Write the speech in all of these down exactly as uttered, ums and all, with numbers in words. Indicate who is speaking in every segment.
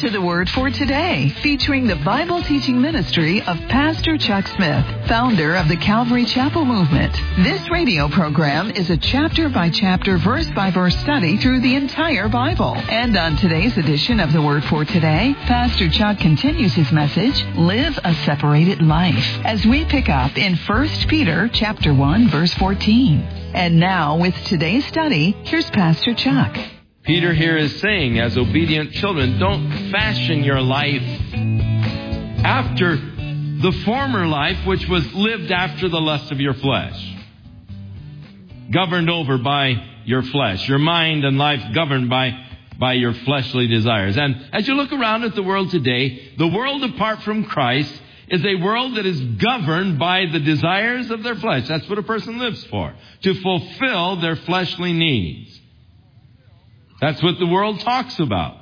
Speaker 1: to the Word for Today, featuring the Bible teaching ministry of Pastor Chuck Smith, founder of the Calvary Chapel Movement. This radio program is a chapter-by-chapter, verse-by-verse study through the entire Bible. And on today's edition of the Word for Today, Pastor Chuck continues his message, Live a Separated Life, as we pick up in First Peter chapter one, verse fourteen. And now, with today's study, here's Pastor Chuck.
Speaker 2: Peter here is saying, as obedient children, don't fashion your life after the former life, which was lived after the lust of your flesh, governed over by your flesh, your mind and life governed by, by your fleshly desires. And as you look around at the world today, the world apart from Christ is a world that is governed by the desires of their flesh. That's what a person lives for, to fulfill their fleshly needs. That's what the world talks about.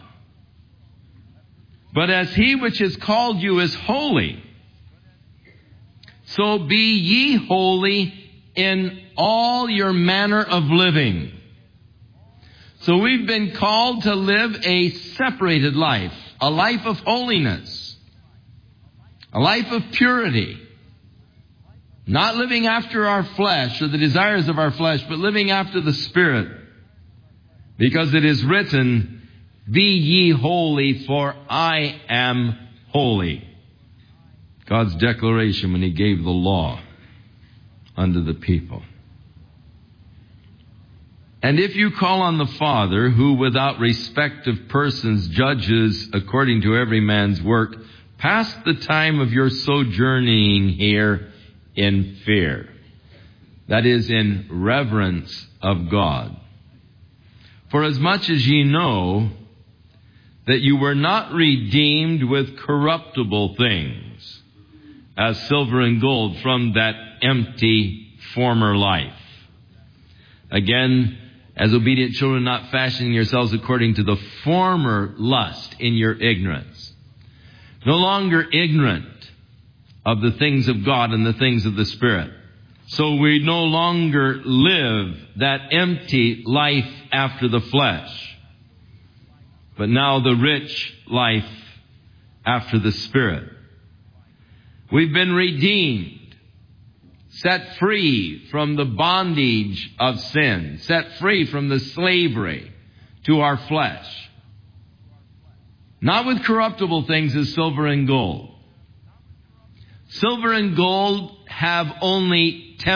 Speaker 2: But as he which has called you is holy, so be ye holy in all your manner of living. So we've been called to live a separated life, a life of holiness, a life of purity. Not living after our flesh or the desires of our flesh, but living after the Spirit. Because it is written, be ye holy, for I am holy. God's declaration when he gave the law unto the people. And if you call on the Father, who without respect of persons judges according to every man's work, pass the time of your sojourning here in fear. That is, in reverence of God. For as much as ye know that you were not redeemed with corruptible things, as silver and gold, from that empty former life. Again, as obedient children, not fashioning yourselves according to the former lust in your ignorance. No longer ignorant of the things of God and the things of the Spirit. So we no longer live that empty life after the flesh, but now the rich life after the Spirit. We've been redeemed, set free from the bondage of sin, set free from the slavery to our flesh. Not with corruptible things as silver and gold. Silver and gold have only